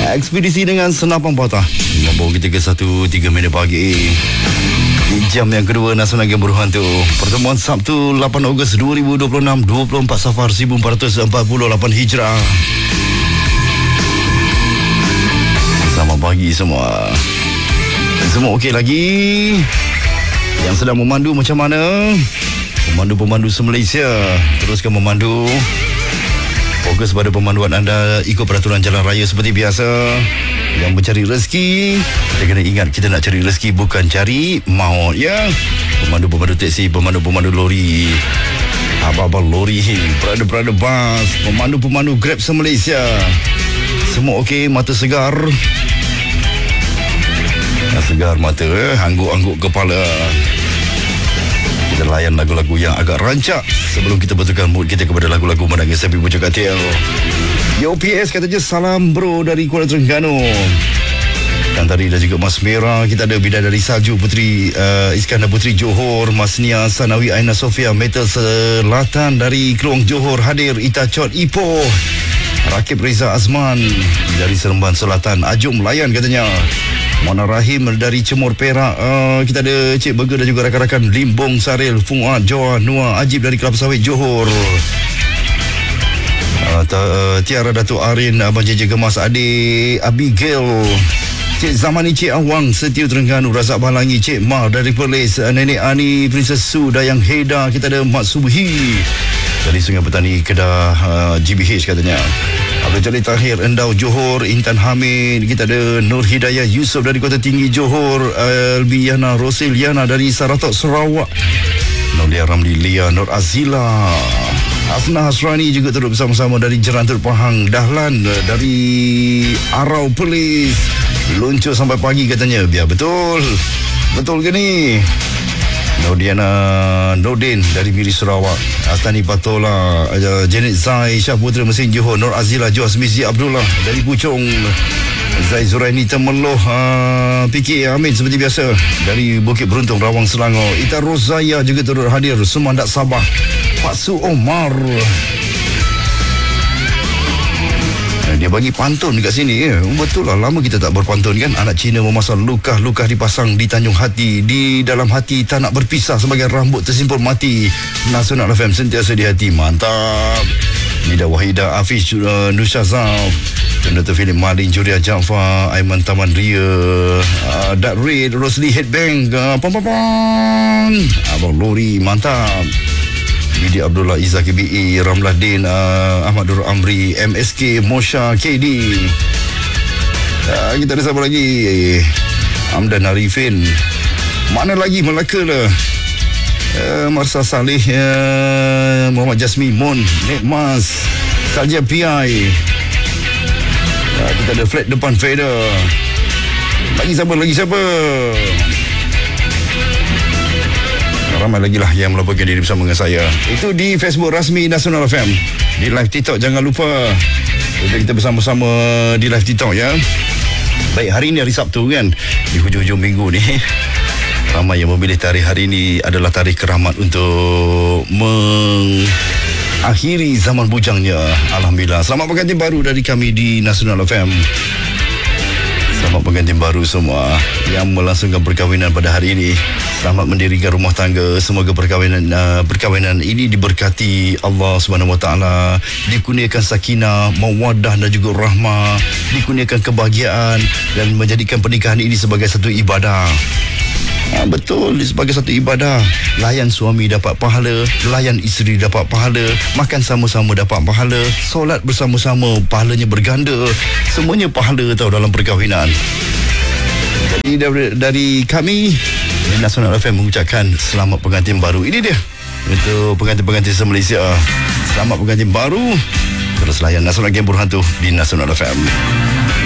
Ekspedisi dengan senapan patah membawa kita ke 1:03 pagi. Di jam yang kedua Nasional Game Berhantu. Pertemuan Sabtu 8 Ogos 2026, 24 Safar 1448 Hijrah. Selamat pagi semua. Semua okey lagi? Yang sedang memandu macam mana? Pemandu-pemandu se-Malaysia, teruskan memandu. Fokus pada pemanduan anda, ikut peraturan jalan raya seperti biasa. Yang mencari rezeki, kita kena ingat kita nak cari rezeki, bukan cari maut, ya. Pemandu-pemandu teksi, pemandu-pemandu lori, abang-abang lori, berada-berada bas, pemandu-pemandu Grab se-Malaysia, semua okey, mata segar. Segar mata, angguk-angguk kepala. Kita layan lagu-lagu yang agak rancak sebelum kita betulkan mood kita kepada lagu-lagu menangis sampai pucuk katil. Yo PS katanya salam bro dari Kuala Terengganu. Dan tadi dan juga Mas Merah, kita ada Bidadari Salju Putri Iskandar Putri Johor, Mas Nia Sanawi Aina Sofia Metal Selatan dari Keluang Johor hadir. Ita Chot Ipoh, Rakib Reza Azman dari Seremban Selatan, Ajum layan katanya. Mona Rahim dari Cemor Perak, kita ada Cik Burger dan juga rakan-rakan Limbong Saril, Fuad Joa Noah Ajib dari Kelapa Sawit Johor, Tiara Datuk Arin, Abang JJ Gemas, Adik Abigail, Cik Zamani, Cik Awang Setiu Terengganu, Razak Balangi, Cik Mar dari Perlis, Nenek Ani, Princess Su, Dayang Heda, kita ada Mak Subhi dari Sungai Petani Kedah, GBH katanya. Abdul Jalil Tahir Endau Johor, Intan Hamid, kita ada Nur Hidayah Yusof dari Kota Tinggi Johor, Albiana Rosiliana dari Saratok Sarawak, Nolia Ramli Lia, Nur Azila, Asna Hasrani juga turut bersama-sama dari Jerantur Pahang, Dahlan dari Arau Perlis, luncur sampai pagi katanya. Biar betul ke ni? Nodiana Nordin dari Miri Sarawak, Astani Patola, Janet Zai, Syah Putra Mesin Johor, Nur Azila Jos Mizi Abdullah dari Puchong, Zai Zuraini Temeloh, PK Amin seperti biasa dari Bukit Beruntung Rawang Selangor, Ita Rozaya juga turut hadir, Sumandak Sabah, Pak Su Omar. Dia bagi pantun dekat sini, ya. Betul lah, lama kita tak berpantun kan. Anak Cina memasang lukah-lukah dipasang di Tanjung Hati, di dalam hati tak nak berpisah sebagai rambut tersimpul mati. Nasional FM sentiasa di hati. Mantap. Nida Wahida, Hafiz Nushazaf, Pendeta Philip Malin, Juria Jaafar, Aiman Taman Ria, Dark Red, Rosli Headbang, Abang Lori, mantap. Bidi Abdullah, Izzah KBE, Ramlah Din, Ahmad Dur Amri, MSK, Mosha, KD. Kita ada siapa lagi? Amdan Arifin. Mana lagi? Melaka lah. Marsa Saleh, Muhammad Jasmi Mon, Nek Mas, Salja PI. Kita ada flat depan fader. Lagi siapa? Ramai lagi lah yang melaporkan diri bersama dengan saya. Itu di Facebook rasmi Nasional FM. Di live TikTok jangan lupa. Kita bersama-sama di live TikTok, ya. Baik, hari ini hari Sabtu kan, di hujung-hujung minggu ni. Ramai yang memilih tarikh hari ini adalah tarikh keramat untuk mengakhiri zaman bujangnya. Alhamdulillah. Selamat pengantin baru dari kami di Nasional FM. Selamat pengantin baru semua yang melangsungkan perkahwinan pada hari ini. Selamat mendirikan rumah tangga. Semoga perkahwinan ini diberkati Allah Subhanahu Wa Taala, dikurniakan sakinah, mawaddah dan juga rahmah, dikurniakan kebahagiaan dan menjadikan pernikahan ini sebagai satu ibadah. Betul, sebagai satu ibadah. Layan suami dapat pahala, layan isteri dapat pahala, makan sama-sama dapat pahala, solat bersama-sama pahalanya berganda. Semuanya pahala tau dalam perkahwinan. Jadi dari kami di Nasional FM mengucapkan selamat pengantin baru. Ini dia untuk pengantin-pengantin se-Malaysia. Selamat pengantin baru. Terus layan Nasional Game Berhantu di Nasional FM.